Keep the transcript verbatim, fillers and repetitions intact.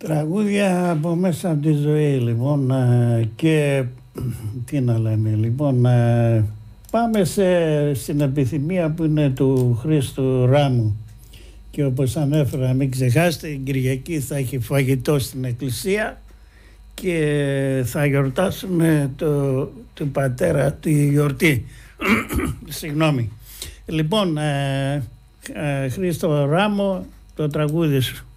Τραγούδια από μέσα από τη ζωή, λοιπόν, και τι να λέμε, λοιπόν, πάμε σε, στην επιθυμία που είναι του Χρήστου Ράμου, και όπως ανέφερα, μην ξεχάσετε, την Κυριακή θα έχει φαγητό στην εκκλησία και θα γιορτάσουμε το, του πατέρα, τη γιορτή. Συγγνώμη. Λοιπόν, ε, ε, Χρήστο Ράμο, το τραγούδι σου.